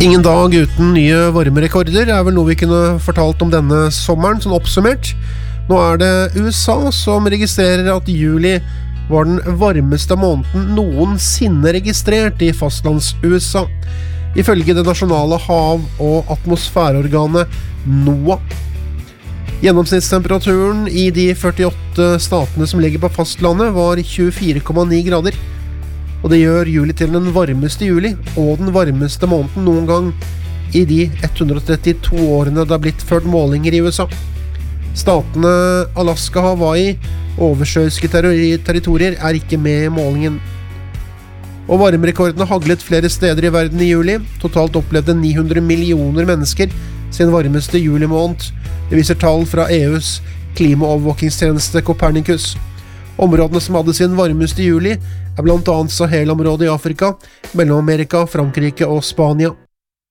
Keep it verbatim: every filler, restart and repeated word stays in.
Ingen dag uten nye varmerekorder er vel noe vi kunne fortalt om denne sommeren, sånn oppsummert. Nå er det U S A som registrerer at juli var den varmeste måneden noensinne registrert i fastlands-U S A, ifølge det nasjonale hav- og atmosfæreorganet NOAA. Gjennomsnittstemperaturen i de førtiåtte statene som ligger på fastlandet var tjuefire komma ni grader, og det gjør juli til den varmeste juli og den varmeste måneden noen gang i de ett hundre og trettito årene det har blitt ført målinger i U S A. Statene Alaska, Hawaii og oversjøiske territorier er ikke med i målingen. Og varmerekordene haglet flere steder i verden i juli. Totalt opplevde ni hundre millioner mennesker sin varmeste julimåned. Det viser tall fra E U's klimaovervåkingstjeneste Copernicus. Områdene som hadde sin varmeste juli er blant annet Sahel-området i Afrika, Mellom-Amerika, Frankrike og Spania.